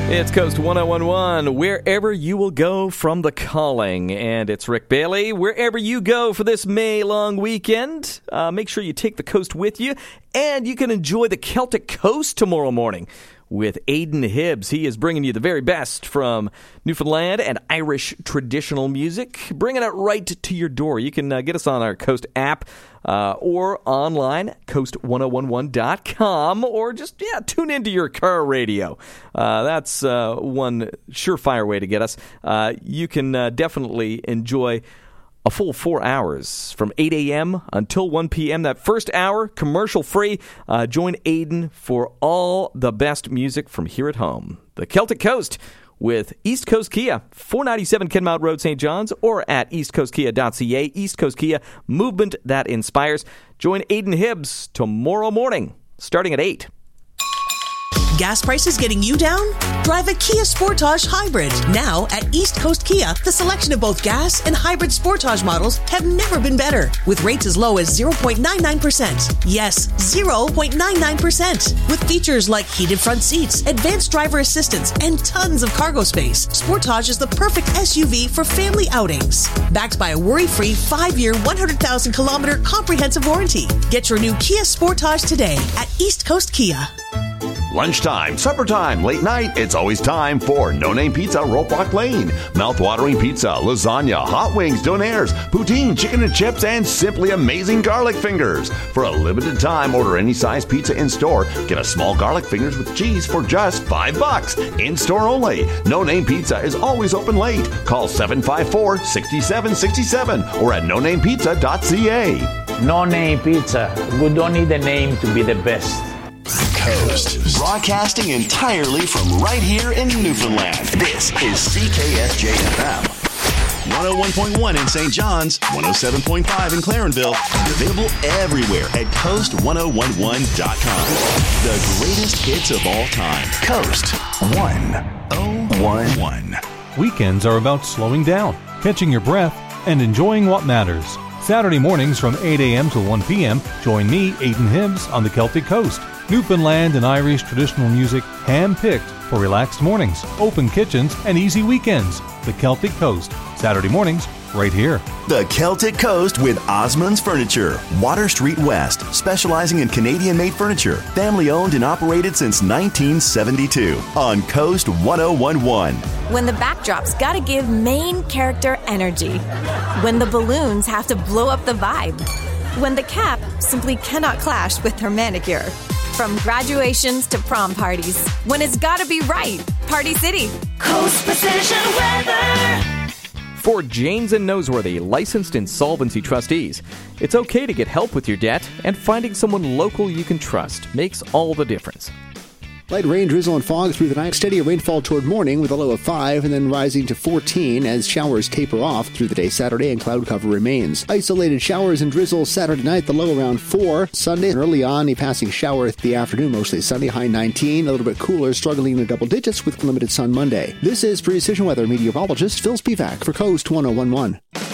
It's Coast 1011, wherever you will go from the calling. And it's Rick Bailey. Wherever you go for this May-long weekend, make sure you take the coast with you. And you can enjoy the Celtic Coast tomorrow morning with Aidan Hibbs. He is bringing you the very best from Newfoundland and Irish traditional music, bringing it right to your door. You can get us on our Coast app or online, coast1011.com, or just, tune into your car radio. That's one surefire way to get us. You can definitely enjoy a full 4 hours from 8 a.m. until 1 p.m. That first hour, commercial-free. Join Aidan for all the best music from here at home. The Celtic Coast with East Coast Kia, 497 Kenmount Road, St. John's, or at eastcoastkia.ca. East Coast Kia, movement that inspires. Join Aidan Hibbs tomorrow morning, starting at 8. Gas prices getting you down? Drive a Kia Sportage Hybrid. Now at East Coast Kia, the selection of both gas and hybrid Sportage models have never been better. With rates as low as 0.99%. Yes, 0.99%. With features like heated front seats, advanced driver assistance, and tons of cargo space, Sportage is the perfect SUV for family outings. Backed by a worry-free 5-year, 100,000-kilometer comprehensive warranty. Get your new Kia Sportage today at East Coast Kia. Lunchtime, supper time, late night, it's always time for No Name Pizza, Ropewock Lane. Mouth-watering pizza, lasagna, hot wings, donaires, poutine, chicken and chips, and simply amazing garlic fingers. For a limited time, order any size pizza in-store. Get a small garlic fingers with cheese for just $5. In-store only. No Name Pizza is always open late. Call 754-6767 or at nonamepizza.ca. No Name Pizza. We don't need a name to be the best. Coast, broadcasting entirely from right here in Newfoundland. This is CKSJ-FM. 101.1 in St. John's, 107.5 in Clarenville, and available everywhere at coast1011.com. The greatest hits of all time. Coast 1011. Weekends are about slowing down, catching your breath, and enjoying what matters. Saturday mornings from 8 a.m. to 1 p.m., join me, Aidan Hibbs, on the Celtic Coast. Newfoundland and Irish traditional music hand-picked for relaxed mornings, open kitchens, and easy weekends. The Celtic Coast, Saturday mornings, right here. The Celtic Coast with Osmond's Furniture, Water Street West, specializing in Canadian-made furniture, family-owned and operated since 1972 on Coast 1011. When the backdrop's gotta give main character energy. When the balloons have to blow up the vibe. When the cap simply cannot clash with her manicure. From graduations to prom parties, when it's gotta be right, Party City. Coast Precision Weather. For Janes and Noseworthy, licensed insolvency trustees, it's okay to get help with your debt, and finding someone local you can trust makes all the difference. Light rain, drizzle, and fog through the night. Steady rainfall toward morning with a low of 5 and then rising to 14 as showers taper off through the day Saturday and cloud cover remains. Isolated showers and drizzle Saturday night, the low around 4. Sunday, early on, a passing shower the afternoon, mostly sunny, high 19. A little bit cooler, struggling in the double digits with limited sun Monday. This is Precision Weather meteorologist Phil Spivak for Coast 1011.